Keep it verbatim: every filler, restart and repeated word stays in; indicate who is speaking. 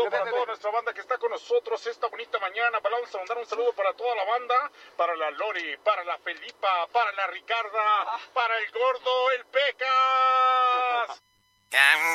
Speaker 1: saludo para toda nuestra banda que está con nosotros esta bonita mañana. Vamos a mandar un saludo para toda la banda, para la Lori, para la Felipa, para la Ricarda, para el Gordo, el Pecas.